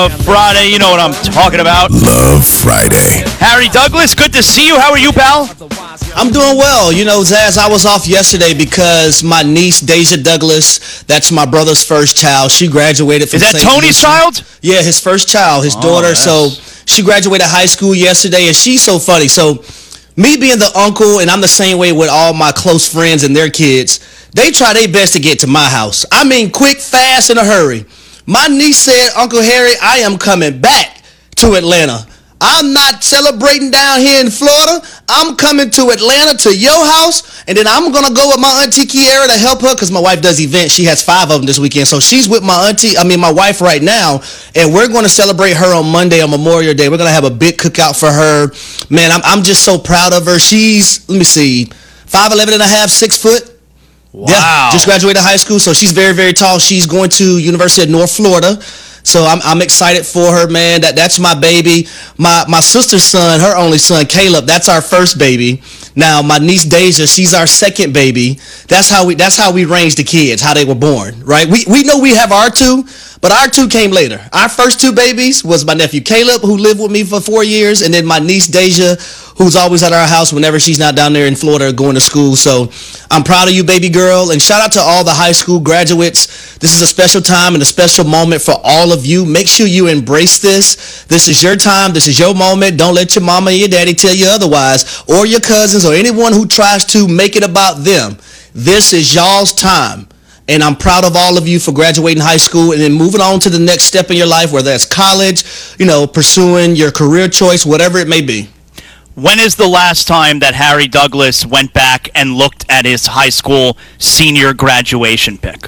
Love Friday. You know what I'm talking about. Love Friday. Harry Douglas, good to see you. How are you, pal? I'm doing well. You know, Zaz, I was off yesterday because my niece, Deja Douglas, that's my brother's first child. She graduated from Is that St. Tony's Lucie. child? Yeah, his first child, his daughter. Yes. So she graduated high school yesterday, and she's so funny. So me being the uncle, and I'm the same way with all my close friends and their kids, they try their best to get to my house. I mean, quick, fast, in a hurry. My niece said, Uncle Harry, I am coming back to Atlanta. I'm not celebrating down here in Florida. I'm coming to Atlanta to your house, and then I'm going to go with my auntie Kiara to help her because my wife does events. She has 5 of them this weekend. So she's with my wife right now, and we're going to celebrate her on Monday on Memorial Day. We're going to have a big cookout for her. Man, I'm just so proud of her. She's, 5'11 and a half, 6 foot. Wow. Yeah, just graduated high school, so she's very, very tall. She's going to University of North Florida. So I'm excited for her, man. That's my baby. My sister's son, her only son, Caleb, that's our first baby. Now my niece Deja, she's our second baby. That's how we range the kids, how they were born, right? We know we have our two, but our two came later. Our first 2 babies was my nephew Caleb, who lived with me for 4 years, and then my niece Deja, who's always at our house whenever she's not down there in Florida going to school. So I'm proud of you, baby girl, and shout out to all the high school graduates. This is a special time and a special moment for all of you. Make sure you embrace this. This is your time. This is your moment. Don't let your mama and your daddy tell you otherwise, or your cousins, or anyone who tries to make it about them. This is y'all's time. And I'm proud of all of you for graduating high school and then moving on to the next step in your life, whether that's college, pursuing your career choice, whatever it may be. When is the last time that Harry Douglas went back and looked at his high school senior graduation pic?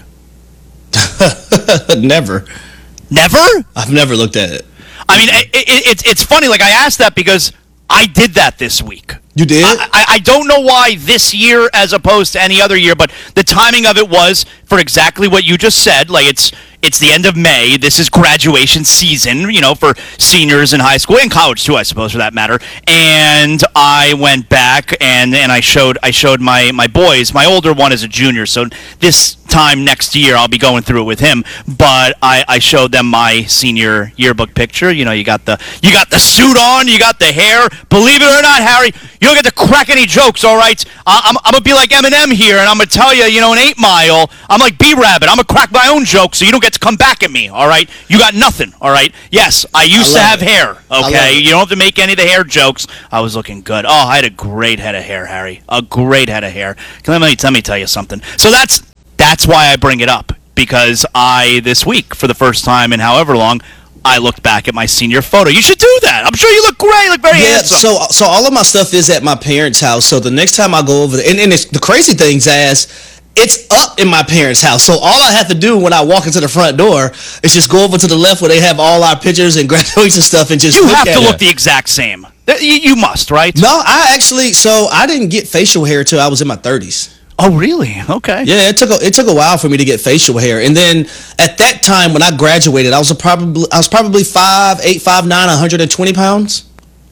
Never. Never? I've never looked at it. I mean, it's funny. Like, I asked that because I did that this week. You did? I don't know why this year as opposed to any other year, but the timing of it was for exactly what you just said. Like, it's the end of May. This is graduation season, for seniors in high school and college too, I suppose, for that matter. And I went back and I showed my boys. My older one is a junior, so this time next year I'll be going through it with him. But I showed them my senior yearbook picture. You got the suit on, you got the hair. Believe it or not, Harry, you don't get to crack any jokes, all right? I'm going to be like Eminem here, and I'm going to tell you, in 8 Mile, I'm like B-Rabbit. I'm going to crack my own jokes so you don't get to come back at me, all right? You got nothing, all right? Yes, I used to have hair, okay? You don't have to make any of the hair jokes. I was looking good. Oh, I had a great head of hair, Harry. A great head of hair. Let me tell you something. So that's why I bring it up, because this week, for the first time in however long, I looked back at my senior photo. You should do that. I'm sure you look great. You look very handsome. So all of my stuff is at my parents' house. So the next time I go over there, and it's the crazy thing, Zaz, it's up in my parents' house. So all I have to do when I walk into the front door is just go over to the left where they have all our pictures and graduation stuff and just You look have at to it. look the exact same. You must, right? No, I didn't get facial hair till I was in my 30s. Oh, really? Okay. Yeah, it took a while for me to get facial hair, and then at that time when I graduated, I was probably 5'8", 5'9", 120 pounds.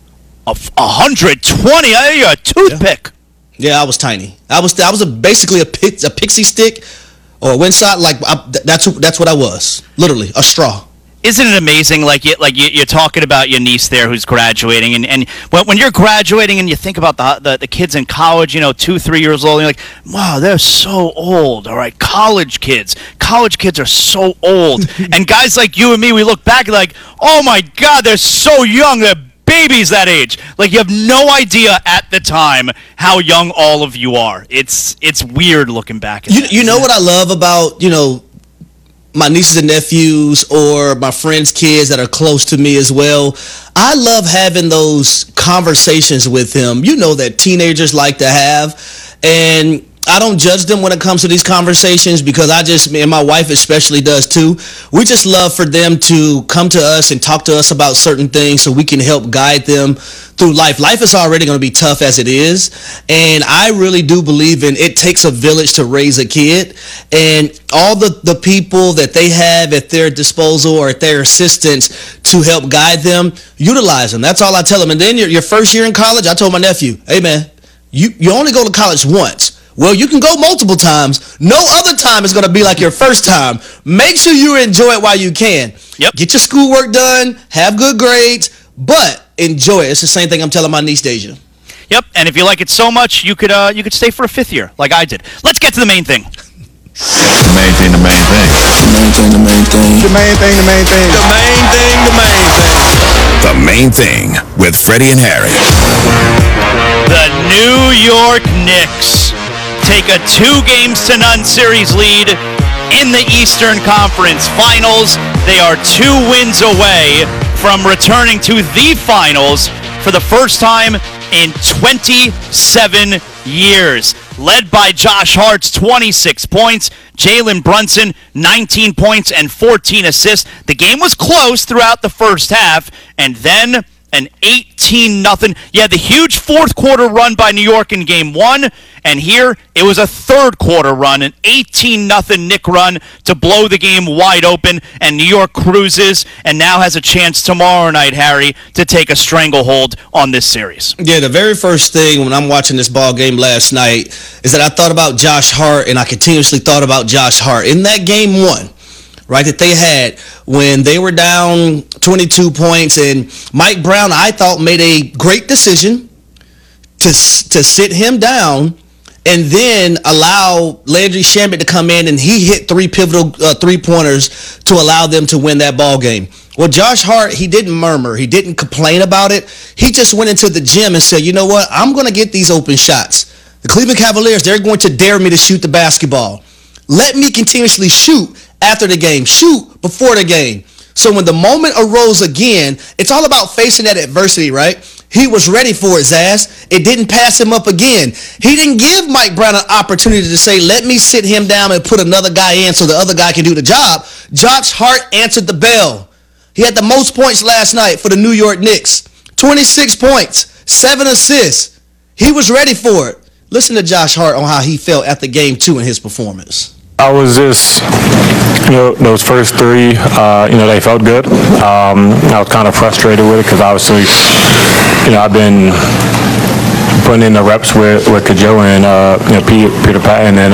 120? You're a toothpick. Yeah, I was tiny. I was basically a pixie stick or a windsock. That's what I was. Literally a straw. Isn't it amazing? You're talking about your niece there who's graduating, and when you're graduating and you think about the kids in college, 2-3 years old, you're like, wow, they're so old. All right, college kids are so old, and guys like you and me, we look back like, oh my God, they're so young. They're babies that age. Like, you have no idea at the time how young all of you are. It's weird looking back at that. You know what I love about my nieces and nephews or my friends' kids that are close to me as well? I love having those conversations with them, that teenagers like to have. And I don't judge them when it comes to these conversations because and my wife especially does too. We just love for them to come to us and talk to us about certain things so we can help guide them through life. Life is already going to be tough as it is. And I really do believe in it takes a village to raise a kid. And all the people that they have at their disposal or at their assistance to help guide them, utilize them. That's all I tell them. And then your first year in college, I told my nephew, hey man, you only go to college once. Well, you can go multiple times. No other time is going to be like your first time. Make sure you enjoy it while you can. Yep. Get your schoolwork done, have good grades, but enjoy it. It's the same thing I'm telling my niece Deja. Yep, and if you like it so much, you could stay for a 5th year, like I did. Let's get to the main thing. The main thing. The main thing. The main thing. The main thing. The main thing with Freddie and Harry. The New York Knicks take a 2-0 series lead in the Eastern Conference Finals. They are 2 wins away from returning to the finals for the first time in 27 years. Led by Josh Hart's 26 points, Jalen Brunson 19 points and 14 assists. The game was close throughout the first half, and then an 18-0. Yeah, the huge fourth quarter run by New York in Game 1, and here it was a third quarter run, an 18-0 Knick run to blow the game wide open, and New York cruises and now has a chance tomorrow night, Harry, to take a stranglehold on this series. Yeah, the very first thing when I'm watching this ball game last night is that I thought about Josh Hart, and I continuously thought about Josh Hart. In that Game 1, right, that they had when they were down 22 points, and Mike Brown, I thought, made a great decision to sit him down and then allow Landry Shamet to come in, and he hit 3 pivotal three-pointers to allow them to win that ball game. Well, Josh Hart, he didn't murmur. He didn't complain about it. He just went into the gym and said, you know what, I'm going to get these open shots. The Cleveland Cavaliers, they're going to dare me to shoot the basketball. Let me continuously shoot after the game, shoot before the game. So when the moment arose again, it's all about facing that adversity, right? He was ready for it, Zaz. It didn't pass him up again. He didn't give Mike Brown an opportunity to say, let me sit him down and put another guy in so the other guy can do the job. Josh Hart answered the bell. He had the most points last night for the New York Knicks. 26 points, 7 assists. He was ready for it. Listen to Josh Hart on how he felt after Game 2 in his performance. I was just, those first 3, they felt good. I was kind of frustrated with it because obviously, I've been putting in the reps with Kajo and, Peter Patton, and,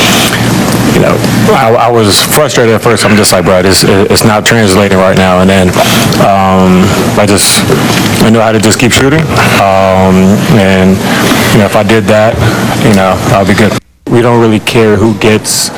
I was frustrated at first. I'm just like, bro, it's not translating right now. And then I knew how to just keep shooting. And, if I did that, I'll be good. We don't really care who gets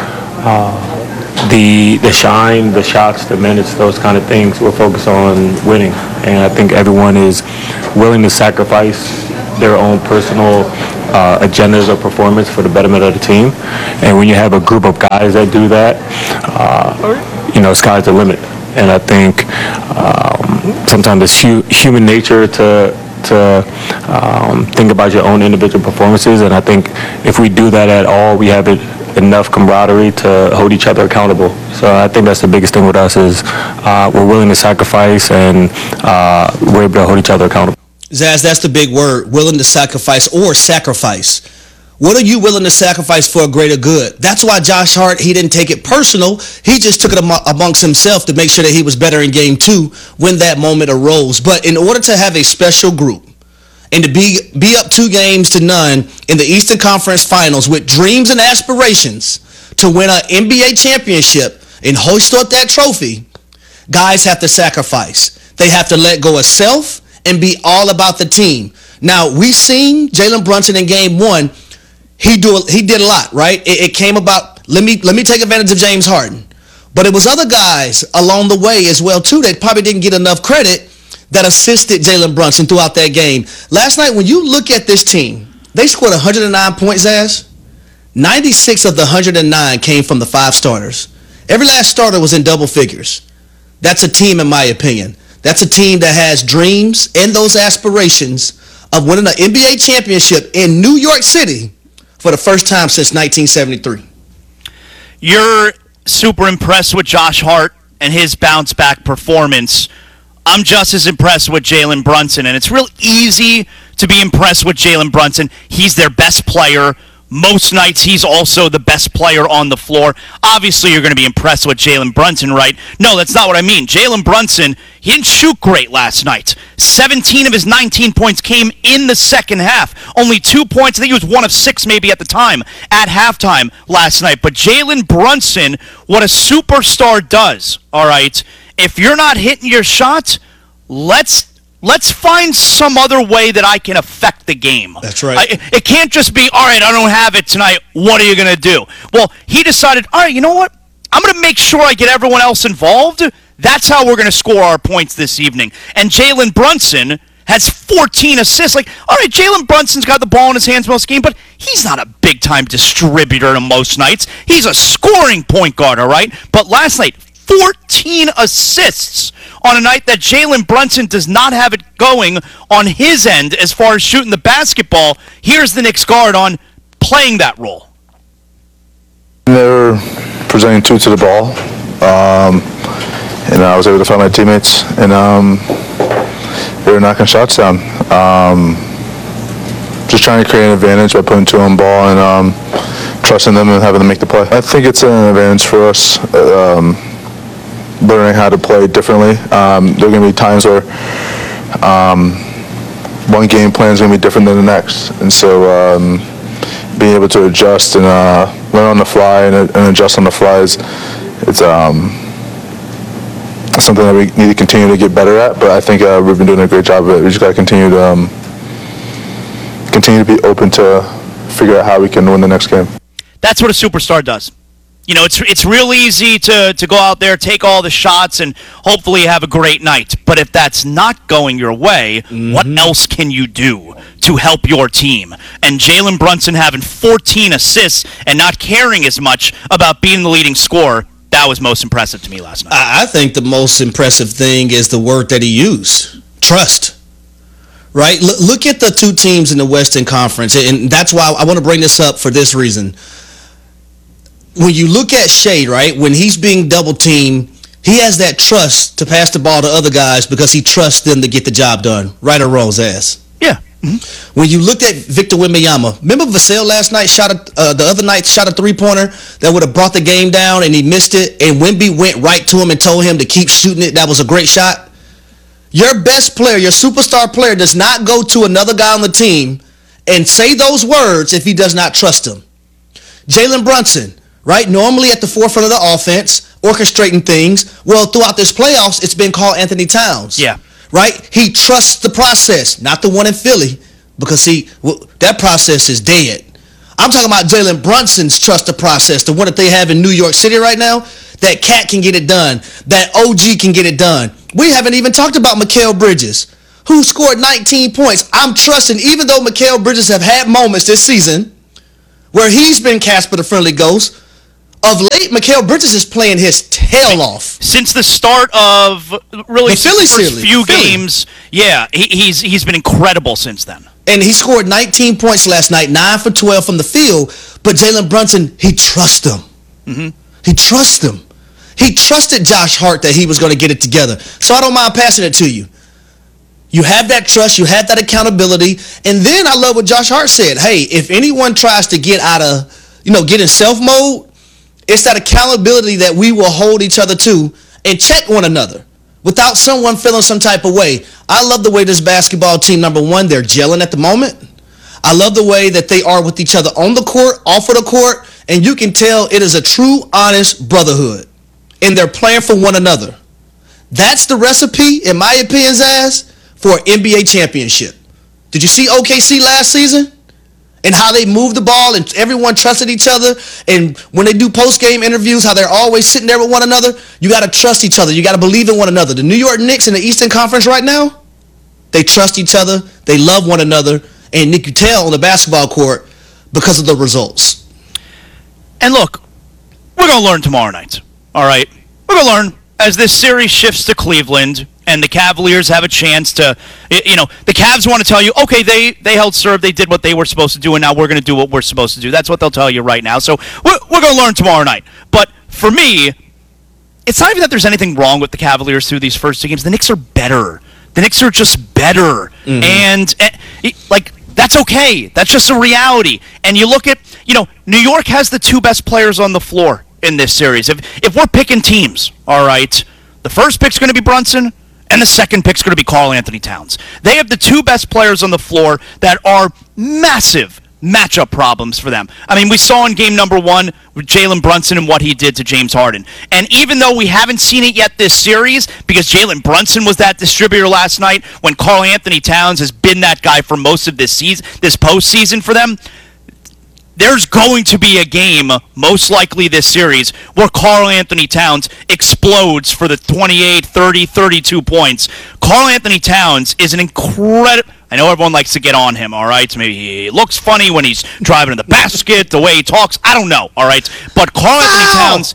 the shine, the shots, the minutes, those kind of things. We're focused on winning, and I think everyone is willing to sacrifice their own personal agendas or performance for the betterment of the team. And when you have a group of guys that do that, sky's the limit. And I think sometimes it's human nature to think about your own individual performances, and I think if we do that at all, we have enough camaraderie to hold each other accountable. So I think that's the biggest thing with us is we're willing to sacrifice, and we're able to hold each other accountable. Zaz, that's the big word, willing to sacrifice or sacrifice. What are you willing to sacrifice for a greater good? That's why Josh Hart, he didn't take it personal. He just took it amongst himself to make sure that he was better in Game 2 when that moment arose. But in order to have a special group and to be up 2-0 in the Eastern Conference Finals with dreams and aspirations to win an NBA championship and hoist up that trophy, guys have to sacrifice. They have to let go of self and be all about the team. Now, we seen Jalen Brunson in Game 1. He did a lot, right? It came about, let me take advantage of James Harden. But it was other guys along the way as well, too, that probably didn't get enough credit that assisted Jalen Brunson throughout that game. Last night, when you look at this team, they scored 109 points, Zaz. 96 of the 109 came from the 5 starters. Every last starter was in double figures. That's a team, in my opinion. That's a team that has dreams and those aspirations of winning an NBA championship in New York City for the first time since 1973. You're super impressed with Josh Hart and his bounce-back performance. I'm just as impressed with Jalen Brunson, and it's real easy to be impressed with Jalen Brunson. He's their best player, most nights he's also the best player on the floor. Obviously, you're going to be impressed with Jalen Brunson, right? No, that's not what I mean. Jalen Brunson, he didn't shoot great last night. 17 of his 19 points came in the second half. Only 2 points. I think he was 1 of 6 maybe at the time, at halftime last night. But Jalen Brunson, what a superstar does, all right, if you're not hitting your shot, let's find some other way that I can affect the game. That's right. It can't just be, all right, I don't have it tonight. What are you going to do? Well, he decided, all right, you know what? I'm going to make sure I get everyone else involved. That's how we're going to score our points this evening. And Jalen Brunson has 14 assists. Like, all right, Jalen Brunson's got the ball in his hands most game, but he's not a big-time distributor to most nights. He's a scoring point guard, all right? But last night, 14 assists on a night that Jalen Brunson does not have it going on his end as far as shooting the basketball. Here's the Knicks guard on playing that role. They were presenting two to the ball, and I was able to find my teammates, and they were knocking shots down. Just trying to create an advantage by putting two on ball and trusting them and having them make the play. I think it's an advantage for us. Learning how to play differently. There are going to be times where one game plan is going to be different than the next, and so being able to adjust and learn on the fly and adjust on the fly is something that we need to continue to get better at. But I think we've been doing a great job of it. We just got to continue to be open to figure out how we can win the next game. That's what a superstar does. You know, it's real easy to go out there, take all the shots, and hopefully have a great night. But if that's not going your way, what else can you do to help your team? And Jalen Brunson having 14 assists and not caring as much about being the leading scorer, that was most impressive to me last night. I think the most impressive thing is the word that he used, trust. Right? Look at the two teams in the Western Conference, and that's why I want to bring this up for this reason. When you look at Shea, right, when he's being double-teamed, he has that trust to pass the ball to other guys because he trusts them to get the job done, right or wrong, Zaz. Yeah. When you looked at Victor Wembanyama, remember Vassell last night the other night shot a three-pointer that would have brought the game down, and he missed it, and Wemby went right to him and told him to keep shooting it. That was a great shot. Your best player, your superstar player, does not go to another guy on the team and say those words if he does not trust him. Jalen Brunson, right, normally at the forefront of the offense, orchestrating things. Well, throughout this playoffs, it's been called Anthony Towns. Yeah. Right? He trusts the process, not the one in Philly, because that process is dead. I'm talking about Jalen Brunson's trust the process, the one that they have in New York City right now. That Cat can get it done. That OG can get it done. We haven't even talked about Mikal Bridges, who scored 19 points. I'm trusting, even though Mikal Bridges have had moments this season where he's been Casper the Friendly Ghost, of late, Mikal Bridges is playing his tail off. Since the start of really the Philly first few games, yeah, he's been incredible since then. And he scored 19 points last night, 9 for 12 from the field. But Jalen Brunson, he trusts them. He trusts them. He trusted Josh Hart that he was going to get it together. So I don't mind passing it to you. You have that trust. You have that accountability. And then I love what Josh Hart said. Hey, if anyone tries to get out of, get in self mode, it's that accountability that we will hold each other to and check one another without someone feeling some type of way. I love the way this basketball team, number one, they're gelling at the moment. I love the way that they are with each other on the court, off of the court, and you can tell it is a true, honest brotherhood. And they're playing for one another. That's the recipe, in my opinion, Zaz, for an NBA championship. Did you see OKC last season? And how they moved the ball and everyone trusted each other. And when they do post-game interviews, how they're always sitting there with one another. You got to trust each other. You got to believe in one another. The New York Knicks in the Eastern Conference right now, they trust each other. They love one another. And you can tell on the basketball court because of the results. And look, we're going to learn tomorrow night. All right? We're going to learn as this series shifts to Cleveland and the Cavaliers have a chance to, the Cavs want to tell you, okay, they held serve, they did what they were supposed to do, and now we're going to do what we're supposed to do. That's what they'll tell you right now. So we're going to learn tomorrow night. But for me, it's not even that there's anything wrong with the Cavaliers through these first two games. The Knicks are better. The Knicks are just better. And That's okay. That's just a reality. And you look at, New York has the two best players on the floor in this series. If we're picking teams, all right, the first pick's going to be Brunson, and the second pick's going to be Karl Anthony Towns. They have the two best players on the floor that are massive matchup problems for them. I mean, we saw in game number 1 with Jalen Brunson and what he did to James Harden. And even though we haven't seen it yet this series, because Jalen Brunson was that distributor last night, when Karl Anthony Towns has been that guy for most of this season, this postseason for them, there's going to be a game, most likely this series, where Karl Anthony Towns explodes for the 28, 30, 32 points. Karl Anthony Towns is an incredible... I know everyone likes to get on him, all right? Maybe he looks funny when he's driving to the basket, the way he talks. I don't know, all right? But Karl Anthony Towns,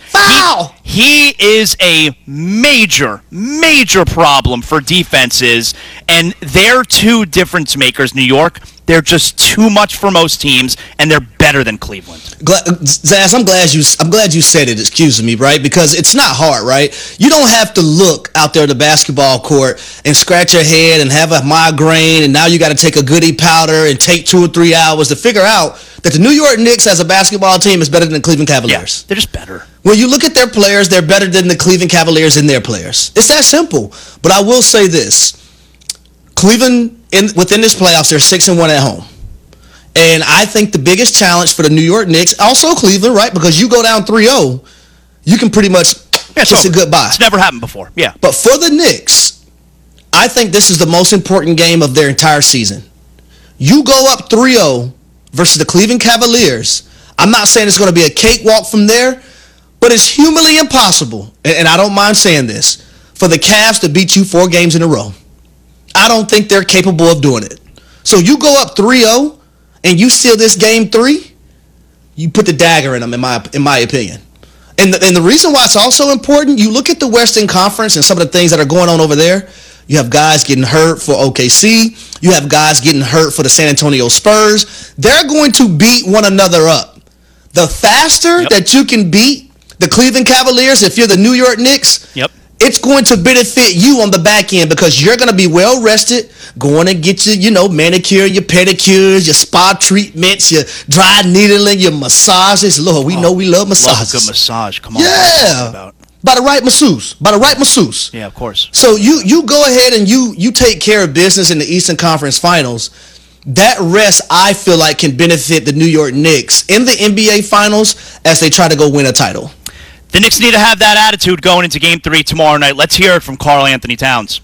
he is a major, major problem for defenses, and they're two difference makers, New York. They're just too much for most teams, and they're better than Cleveland. Zaz, I'm glad you said it. Excuse me, right? Because it's not hard, right? You don't have to look out there at the basketball court and scratch your head and have a migraine, and now you got to take a goody powder and take 2 or 3 hours to figure out that the New York Knicks as a basketball team is better than the Cleveland Cavaliers. Yeah, they're just better. When you look at their players, they're better than the Cleveland Cavaliers and their players. It's that simple. But I will say this: Cleveland, within this playoffs, they're 6-1 at home. And I think the biggest challenge for the New York Knicks, also Cleveland, right? Because you go down 3-0, you can pretty much kiss it goodbye. It's never happened before, yeah. But for the Knicks, I think this is the most important game of their entire season. You go up 3-0 versus the Cleveland Cavaliers. I'm not saying it's going to be a cakewalk from there, but it's humanly impossible, and I don't mind saying this, for the Cavs to beat you 4 games in a row. I don't think they're capable of doing it. So you go up 3-0 and you steal this game 3, you put the dagger in them, in my opinion. And the reason why it's also important, you look at the Western Conference and some of the things that are going on over there. You have guys getting hurt for OKC. You have guys getting hurt for the San Antonio Spurs. They're going to beat one another up. The faster that you can beat the Cleveland Cavaliers, if you're the New York Knicks, it's going to benefit you on the back end because you're going to be well rested, going to get your, manicure, your pedicures, your spa treatments, your dry needling, your massages. Lord, we know we love massages. Love a good massage. Come on. Yeah. By the right masseuse. Yeah, of course. So you go ahead and you take care of business in the Eastern Conference Finals. That rest, I feel like, can benefit the New York Knicks in the NBA Finals as they try to go win a title. The Knicks need to have that attitude going into Game 3 tomorrow night. Let's hear it from Karl Anthony Towns.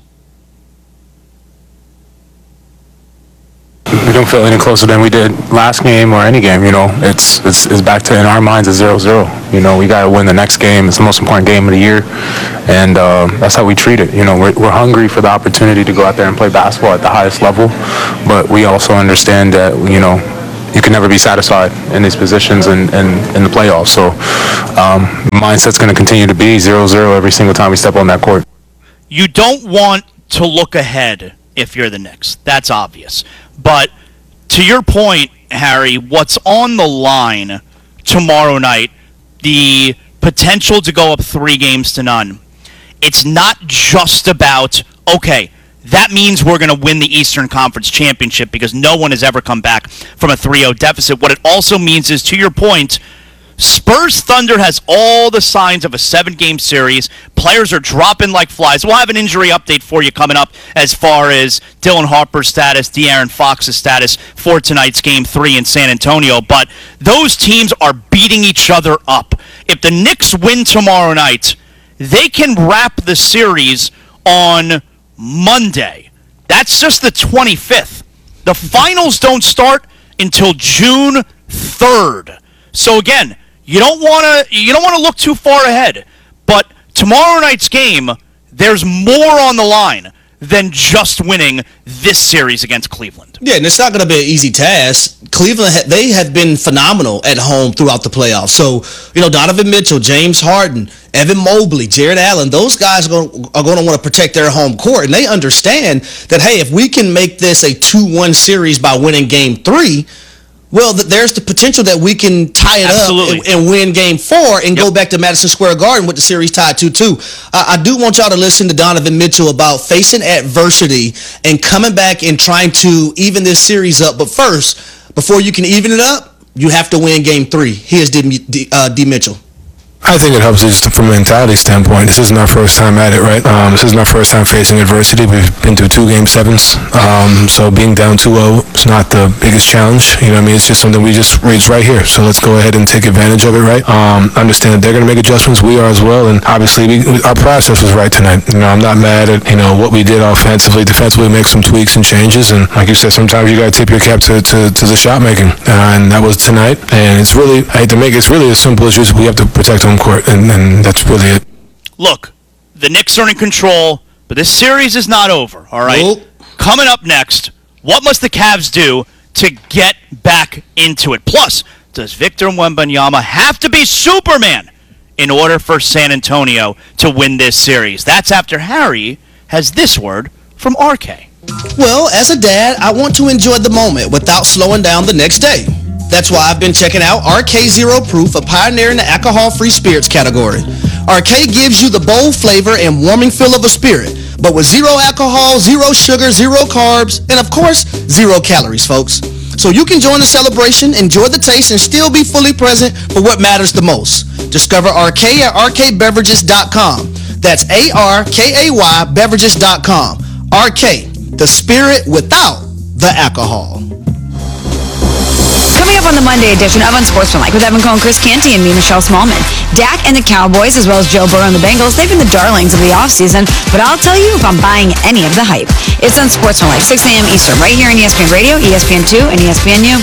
We don't feel any closer than we did last game or any game. It's back to, in our minds, a 0-0. We got to win the next game. It's the most important game of the year, and that's how we treat it. We're hungry for the opportunity to go out there and play basketball at the highest level, but we also understand that you can never be satisfied in these positions and in the playoffs. So mindset's going to continue to be 0-0 every single time we step on that court. You don't want to look ahead if you're the Knicks. That's obvious. But to your point, Harry, what's on the line tomorrow night, the potential to go up 3-0, it's not just about, okay, that means we're going to win the Eastern Conference Championship because no one has ever come back from a 3-0 deficit. What it also means is, to your point, Spurs Thunder has all the signs of a 7-game series. Players are dropping like flies. We'll have an injury update for you coming up as far as Dylan Harper's status, De'Aaron Fox's status for tonight's Game 3 in San Antonio. But those teams are beating each other up. If the Knicks win tomorrow night, they can wrap the series on Monday. That's just the 25th. The finals don't start until June 3rd. So again, you don't want to look too far ahead. But tomorrow night's game, there's more on the line than just winning this series against Cleveland. Yeah, and it's not going to be an easy task. Cleveland, they have been phenomenal at home throughout the playoffs. So, Donovan Mitchell, James Harden, Evan Mobley, Jared Allen, those guys are going to want to protect their home court. And they understand that, hey, if we can make this a 2-1 series by winning Game 3, Well, there's the potential that we can tie it Absolutely. up and win Game 4 and go back to Madison Square Garden with the series tied 2-2. I do want y'all to listen to Donovan Mitchell about facing adversity and coming back and trying to even this series up. But first, before you can even it up, you have to win Game 3. Here's D. Mitchell. I think it helps just from a mentality standpoint. This isn't our first time at it, right? This isn't our first time facing adversity. We've been through 2 Game 7s. So being down 2-0 is not the biggest challenge. You know what I mean? It's just something it's right here. So let's go ahead and take advantage of it, right? Understand that they're going to make adjustments. We are as well. And obviously, our process was right tonight. You know, I'm not mad at, what we did offensively. Defensively, make some tweaks and changes. And like you said, sometimes you got to tip your cap to the shot making. And that was tonight. And it's really, I hate to make it, it's really as simple as just we have to protect home court, and that's really it. Look, the Knicks are in control, but this series is not over, all right? Nope. Coming up next, what must the Cavs do to get back into it? Plus, does Victor Wembanyama have to be Superman in order for San Antonio to win this series? That's after Harry has this word from RK. Well, as a dad, I want to enjoy the moment without slowing down the next day. That's why I've been checking out RK Zero Proof, a pioneer in the alcohol-free spirits category. RK gives you the bold flavor and warming feel of a spirit, but with 0 alcohol, 0 sugar, 0 carbs, and of course, 0 calories, folks. So you can join the celebration, enjoy the taste, and still be fully present for what matters the most. Discover RK at rkbeverages.com. That's ARKAY beverages.com. RK, the spirit without the alcohol. Coming up on the Monday edition of Unsportsmanlike with Evan Cohen, Chris Canty, and me, Michelle Smallman. Dak and the Cowboys, as well as Joe Burrow and the Bengals, they've been the darlings of the offseason, but I'll tell you if I'm buying any of the hype. It's Unsportsmanlike, 6 a.m. Eastern, right here on ESPN Radio, ESPN2, and ESPNU.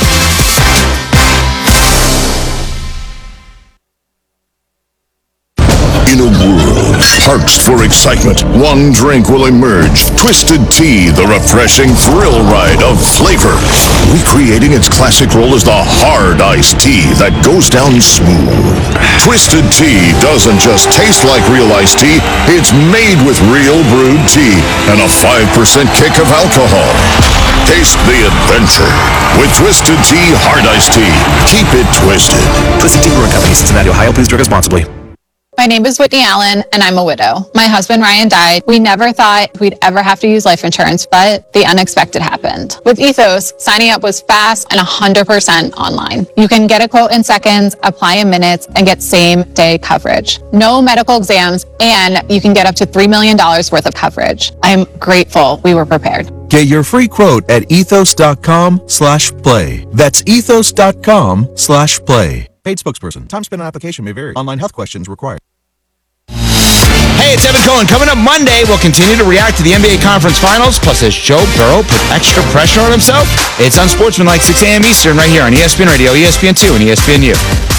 In a world parched for excitement, one drink will emerge. Twisted Tea, the refreshing thrill ride of flavor. Recreating its classic role as the hard iced tea that goes down smooth. Twisted Tea doesn't just taste like real iced tea, it's made with real brewed tea and a 5% kick of alcohol. Taste the adventure with Twisted Tea Hard Iced Tea. Keep it twisted. Twisted Tea Brewing Company, Cincinnati, Ohio. Please drink responsibly. My name is Whitney Allen, and I'm a widow. My husband, Ryan, died. We never thought we'd ever have to use life insurance, but the unexpected happened. With Ethos, signing up was fast and 100% online. You can get a quote in seconds, apply in minutes, and get same-day coverage. No medical exams, and you can get up to $3 million worth of coverage. I'm grateful we were prepared. Get your free quote at ethos.com/play. That's ethos.com/play. Paid spokesperson. Time spent on application may vary. Online health questions required. Hey, it's Evan Cohen. Coming up Monday, we'll continue to react to the NBA Conference Finals. Plus, as Joe Burrow put extra pressure on himself, it's Unsportsmanlike, 6 a.m. Eastern, right here on ESPN Radio, ESPN2, and ESPNU.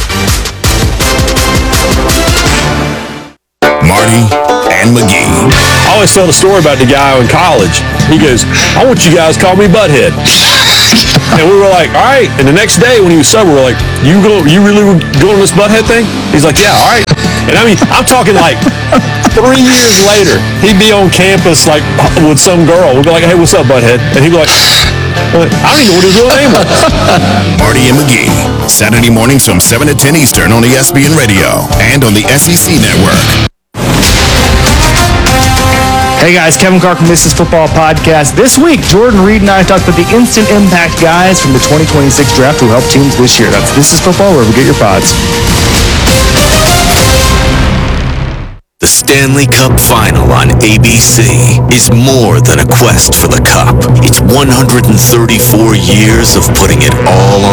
Marty and McGee. I always tell the story about the guy in college. He goes, I want you guys to call me Butthead. And we were like, all right. And the next day when he was sober, we're like, you really were going this Butthead thing? He's like, yeah, all right. And I mean, I'm talking like 3 years later, he'd be on campus like with some girl. We'd be like, hey, what's up, Butthead? And he'd be like, I don't even know what his real name was. Marty and McGee. Saturday mornings from 7 to 10 Eastern on ESPN Radio and on the SEC Network. Hey guys, Kevin Carr from This Is Football Podcast. This week, Jordan Reed and I talked about the instant impact guys from the 2026 draft who helped teams this year. That's This Is Football, wherever you get your pods. The Stanley Cup Final on ABC is more than a quest for the cup. It's 134 years of putting it all